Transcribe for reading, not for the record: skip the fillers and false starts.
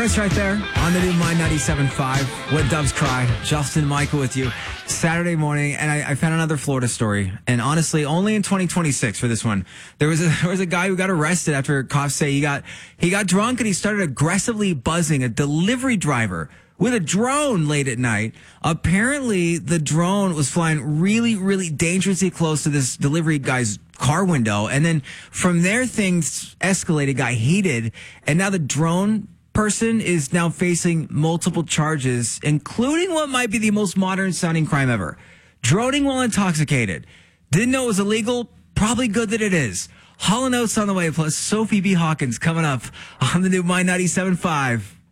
Chris right there on the new My 97.5. When Doves Cry. Justin Michael with you. Saturday morning, and I found another Florida story. And honestly, only in 2026 for this one. There was a guy who got arrested after cops say he got drunk and he started aggressively buzzing a delivery driver with a drone late at night. Apparently, the drone was flying really, really dangerously close to this delivery guy's car window. And then from there, things escalated, got heated. And now the drone person is now facing multiple charges, including what might be the most modern sounding crime ever. Droning while intoxicated. Didn't know it was illegal. Probably good that it is. Hall & Oates on the way, plus Sophie B. Hawkins coming up on the new My 97.5.